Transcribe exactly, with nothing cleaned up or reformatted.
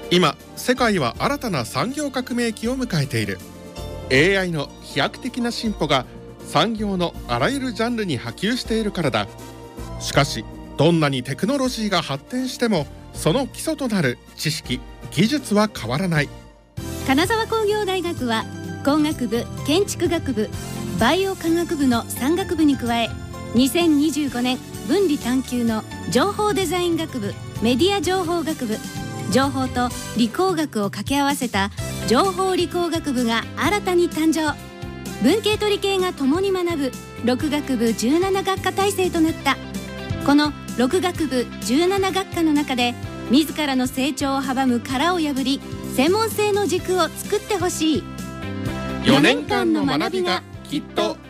今世界は新たな産業革命期を迎えている。 エーアイ の飛躍的な進歩が産業のあらゆるジャンルに波及しているからだ。しかしどんなにテクノロジーが発展してもその基礎となる知識・技術は変わらない。 金沢工業大学は工学部、建築学部、バイオ科学部のさん学部に加え、にせんにじゅうごねん分離探究の情報デザイン学部、メディア情報学部、情報と理工学を掛け合わせた情報理工学部が新たに誕生。文系と理系が共に学ぶろく学部じゅうなな学科体制となった。このろく学部じゅうなな学科の中で自らの成長を阻む殻を破り、専門性の軸を作ってほしい。 よねんかんの学びがきっと